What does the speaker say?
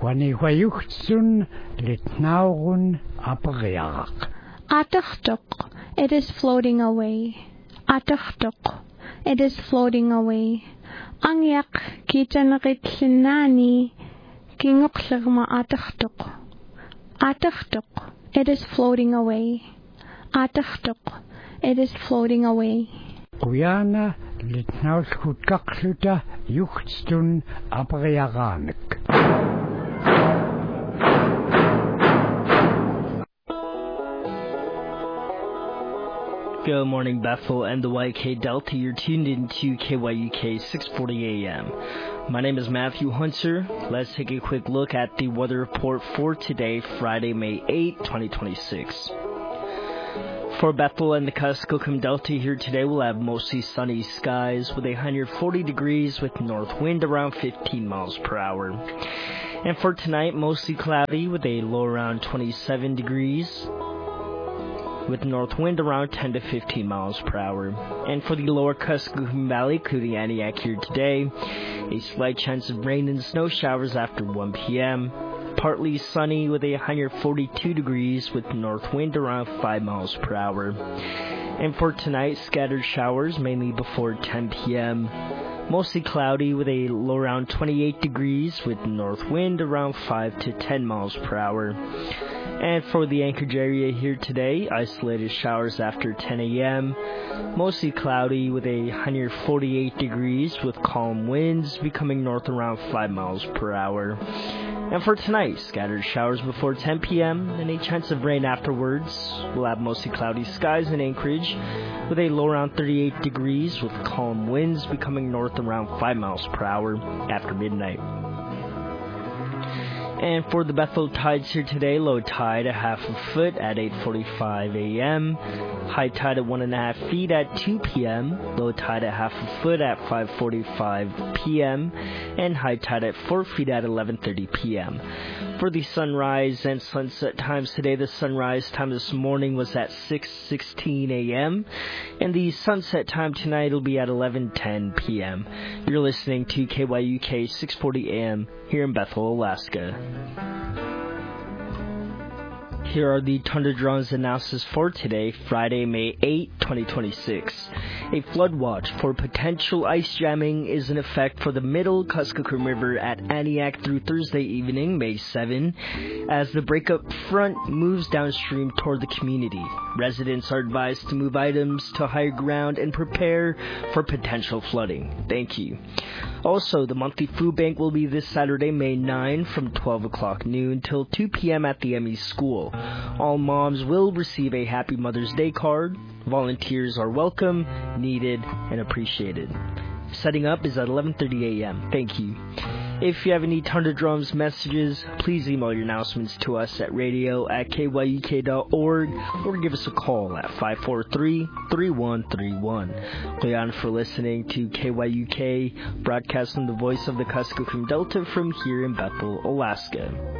Wanihuayuchtsun litnaurun apariaraq. Atachtok, it is floating away. Atachtok, it is floating away. Angyak kitanakitsinani kinguklagma atachtok. Atachtok, it is floating away. Atachtok, it is floating away. Uyana litnaulkut kakluta yuchtstun apariaranik. Good morning, Bethel and the YK Delta. You're tuned into KYUK 640 AM. My name is Matthew Hunter. Let's take a quick look at the weather report for today, Friday, May 8, 2026. For Bethel and the Kuskokwim Delta here today, we'll have mostly sunny skies with a high near 40 degrees with north wind around 15 miles per hour. And for tonight, mostly cloudy with a low around 27 degrees. With north wind around 10 to 15 miles per hour. And for the lower Kuskokwim Valley, including Antioch here today, a slight chance of rain and snow showers after 1 p.m. Partly sunny with a high near 42 degrees with north wind around 5 miles per hour. And for tonight, scattered showers mainly before 10 p.m. Mostly cloudy with a low around 28 degrees with north wind around 5 to 10 miles per hour. And for the Anchorage area here today, isolated showers after 10 a.m. Mostly cloudy with a high near 48 degrees with calm winds becoming north around 5 miles per hour. And for tonight, scattered showers before 10 p.m. and a chance of rain afterwards. We'll have mostly cloudy skies in Anchorage with a low around 38 degrees with calm winds becoming north around 5 miles per hour after midnight. And for the Bethel tides here today, low tide a half a foot at 8:45 a.m., high tide at 1.5 feet at 2 p.m., low tide at half a foot at 5:45 p.m., and high tide at 4 feet at 11:30 p.m. For the sunrise and sunset times today, the sunrise time this morning was at 6:16 a.m., and the sunset time tonight will be at 11:10 p.m. You're listening to KYUK 640 AM here in Bethel, Alaska. Here are the Thunder Drones analysis for today, Friday, May 8, 2026. A flood watch for potential ice jamming is in effect for the middle Kuskokwim River at Antioch through Thursday evening, May 7, as the breakup front moves downstream toward the community. Residents are advised to move items to higher ground and prepare for potential flooding. Thank you. Also, the monthly food bank will be this Saturday, May 9, from 12 o'clock noon till 2 p.m. at the ME School. All moms will receive a Happy Mother's Day card. Volunteers are welcome, needed, and appreciated. Setting up is at 11:30 a.m. Thank you. If you have any Thunder Drums messages, please email your announcements to us at radio@kyuk.org or give us a call at 543-3131. Leon for listening to KYUK, broadcasting the voice of the Kuskokwim Delta from here in Bethel, Alaska.